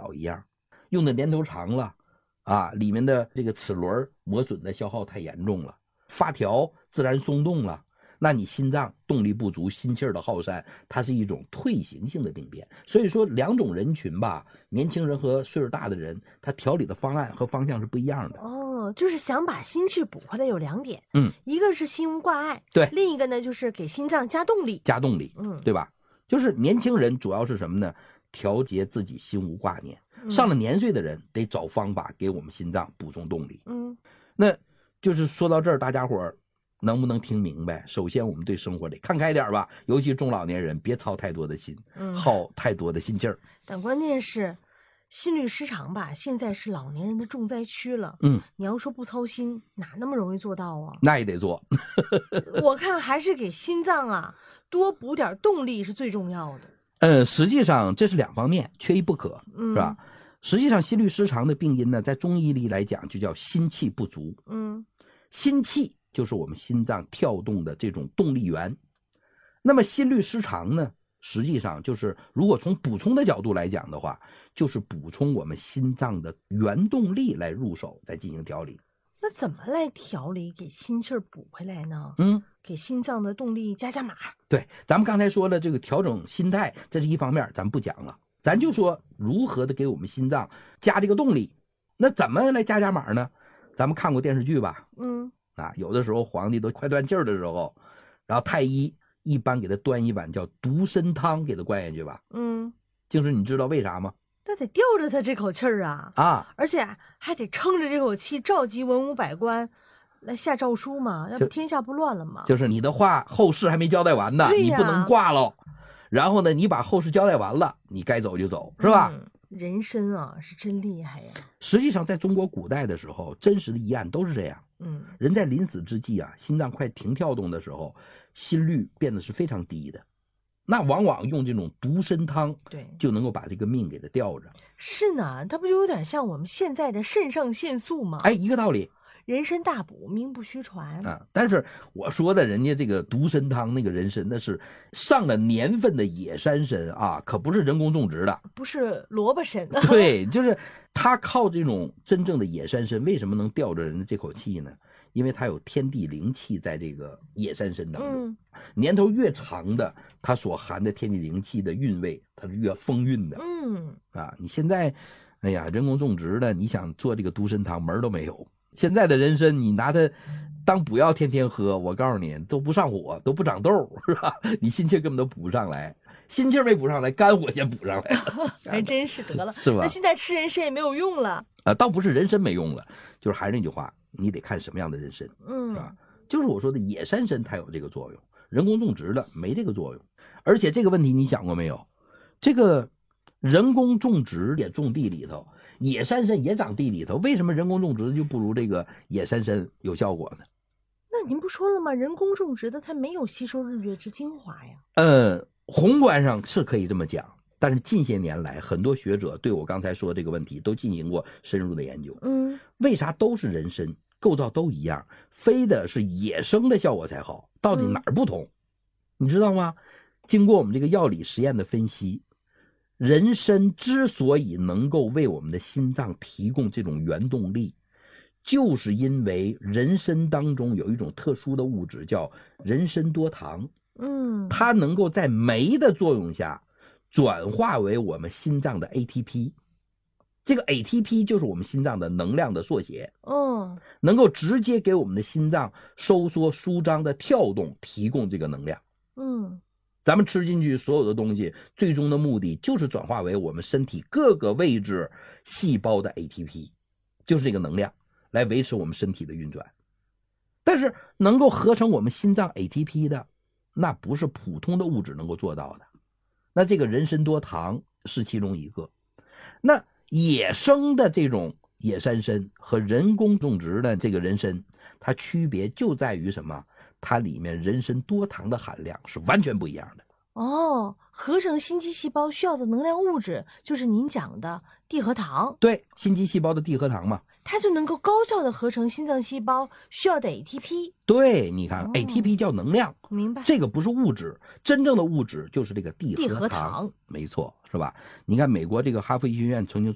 表一样，用的年头长了啊，里面的这个齿轮磨损的消耗太严重了，发条自然松动了，那你心脏动力不足，心气儿的耗散，它是一种退行性的病变。所以说两种人群吧，年轻人和岁数大的人，他调理的方案和方向是不一样的。 就是想把心气补回来有2点，一个是心无挂碍， 对， 另一个呢就是给心脏加动力， 对吧？就是年轻人主要是什么呢？调节自己心无挂念，上了年岁的人得找方法给我们心脏补充动力。那就是说到这儿，大家伙儿能不能听明白？首先我们对生活得看开点吧，尤其中老年人别操太多的心，耗太多的心气儿。 但关键是心律失常吧，现在是老年人的重灾区了。你要说不操心，哪那么容易做到啊？ 那也得做。 我看还是给心脏啊多补点动力是最重要的。 实际上这是2方面，缺一不可，是吧？实际上心律失常的病因呢，在中医里来讲就叫心气不足。心气就是我们心脏跳动的这种动力源。那么心律失常呢，实际上就是如果从补充的角度来讲的话，就是补充我们心脏的原动力来入手，再进行调理。 那怎么来调理给心气儿补回来呢？给心脏的动力加码。 对，咱们刚才说了这个调整心态，这是一方面，咱们不讲了，咱就说如何的给我们心脏加这个动力。那怎么来加码呢？咱们看过电视剧吧？有的时候皇帝都快断气儿的时候，然后太医一般给他端一碗叫独参汤给他灌下去吧。就是你知道为啥吗？ 那得吊着他这口气儿啊！而且还得撑着这口气召集文武百官来下诏书嘛，要不天下不乱了吗？ 就是你的话后事还没交代完呢，你不能挂了。然后呢，你把后事交代完了，你该走就走，是吧？ 人参啊，是真厉害呀！ 实际上，在中国古代的时候，真实的疑案都是这样。人在临死之际啊，心脏快停跳动的时候，心率变得是非常低的。那往往用这种独参汤， 对， 就能够把这个命给它吊着。 是呢，它不就有点像我们现在的肾上腺素吗？ 一个道理。 人参大补，名不虚传但是我说的人家这个独参汤那个人参，那是上了年份的野山参啊，可不是人工种植的， 不是萝卜参。 对，就是他靠这种真正的野山参，为什么能吊着人的这口气呢？因为它有天地灵气在这个野山参当中，年头越长的，它所含的天地灵气的韵味，它是越丰韵的。你现在，哎呀，人工种植的，你想做这个独参汤门都没有。现在的人参，你拿它当补药天天喝，我告诉你都不上火，都不长痘，是吧？你心气根本都补不上来，心气没补上来，肝火先补上来了。 还真是得了， 是吧？ 那现在吃人参也没有用了倒不是人参没用了，就是还是那句话，你得看什么样的人参，是吧？就是我说的野山参它有这个作用，人工种植的没这个作用。而且这个问题你想过没有？这个人工种植也种地里头，野山参也长地里头，为什么人工种植就不如这个野山参有效果呢？ 那您不说了吗？人工种植的它没有吸收日月之精华呀。 宏观上是可以这么讲，但是近些年来，很多学者对我刚才说的这个问题都进行过深入的研究。为啥都是人参，构造都一样，非得是野生的效果才好？到底哪儿不同？你知道吗？经过我们这个药理实验的分析，人参之所以能够为我们的心脏提供这种原动力，就是因为人参当中有一种特殊的物质叫人参多糖。它能够在酶的作用下转化为我们心脏的 ATP。这个 ATP 就是我们心脏的能量的缩写，能够直接给我们的心脏收缩舒张的跳动提供这个能量。咱们吃进去所有的东西，最终的目的就是转化为我们身体各个位置细胞的 ATP， 就是这个能量来维持我们身体的运转。但是能够合成我们心脏 ATP 的，那不是普通的物质能够做到的。那这个人参多糖是其中一个。那野生的这种野山参和人工种植的这个人参，它区别就在于什么？它里面人参多糖的含量是完全不一样的。 合成心肌细胞需要的能量物质就是您讲的地核糖。 对，心肌细胞的地核糖嘛， 它就能够高效的合成心脏细胞需要的 ATP。 对，你看ATP 叫能量， 明白？ 这个不是物质，真正的物质就是这个地核糖， 地核糖， 没错，是吧？你看美国这个哈佛医学院曾经